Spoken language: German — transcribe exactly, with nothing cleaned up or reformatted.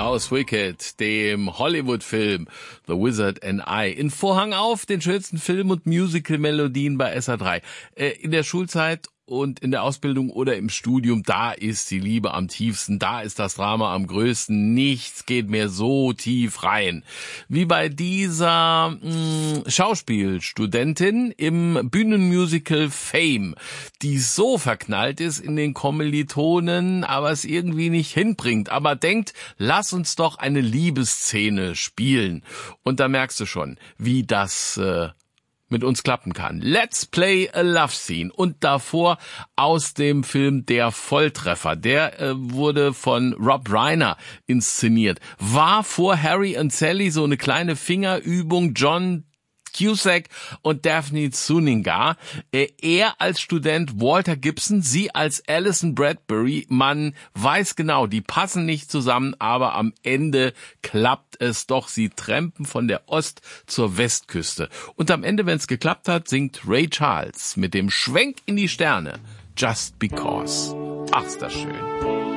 aus Wicked, dem Hollywood-Film The Wizard and I. In Vorhang auf, den schönsten Film- und Musical-Melodien bei S R drei. Äh, in der Schulzeit und in der Ausbildung oder im Studium, da ist die Liebe am tiefsten, da ist das Drama am größten. Nichts geht mehr so tief rein. Wie bei dieser mh, Schauspielstudentin im Bühnenmusical Fame, die so verknallt ist in den Kommilitonen, aber es irgendwie nicht hinbringt, aber denkt, lass uns doch eine Liebesszene spielen. Und da merkst du schon, wie das äh, mit uns klappen kann. Let's Play a Love Scene. Und davor aus dem Film Der Volltreffer. Der äh, wurde von Rob Reiner inszeniert. War vor Harry und Sally so eine kleine Fingerübung. John Cusack und Daphne Zuniga. Er als Student Walter Gibson, sie als Alison Bradbury. Man weiß genau, die passen nicht zusammen, aber am Ende klappt es doch. Sie trampen von der Ost- zur Westküste. Und am Ende, wenn es geklappt hat, singt Ray Charles mit dem Schwenk in die Sterne. Just Because. Ach, ist das schön.